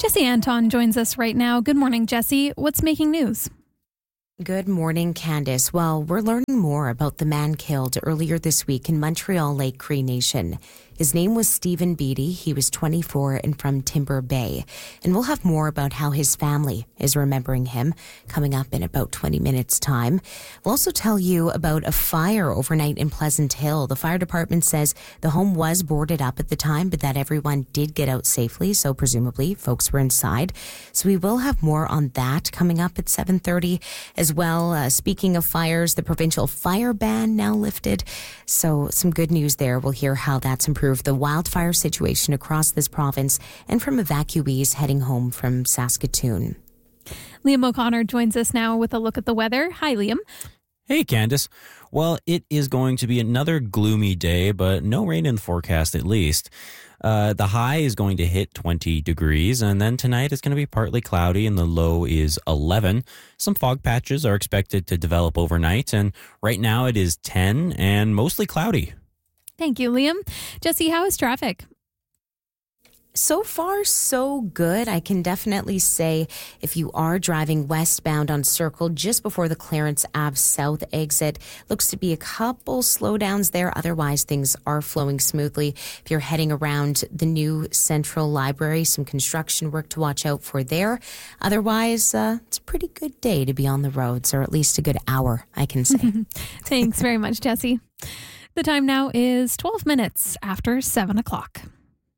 Jesse Anton joins us right now. Good morning, Jesse. What's making news? Good morning, Candice. Well, we're learning more about the man killed earlier this week in Montreal Lake Cree Nation. His name was Stephen Beatty. He was 24 and from Timber Bay. And we'll have more about how his family is remembering him coming up in about 20 minutes' time. We'll also tell you about a fire overnight in Pleasant Hill. The fire department says the home was boarded up at the time, but that everyone did get out safely, so presumably folks were inside. So we will have more on that coming up at 7:30 as well. Speaking of fires, the provincial fire ban now lifted. So some good news there. We'll hear how that's improved the wildfire situation across this province and from evacuees heading home from Saskatoon. Liam O'Connor joins us now with a look at the weather. Hi, Liam. Hey, Candice. Well, it is going to be another gloomy day, but no rain in the forecast at least. The high is going to hit 20 degrees, and then tonight it's going to be partly cloudy, and the low is 11. Some fog patches are expected to develop overnight, and right now it is 10 and mostly cloudy. Thank you, Liam. Jesse, how is traffic? So far, so good. I can definitely say if you are driving westbound on Circle just before the Clarence Ave South exit, looks to be a couple slowdowns there. Otherwise, things are flowing smoothly. If you're heading around the new Central Library, some construction work to watch out for there. Otherwise, it's a pretty good day to be on the roads, or at least a good hour, I can say. Thanks very much, Jesse. The time now is 12 minutes after 7 o'clock.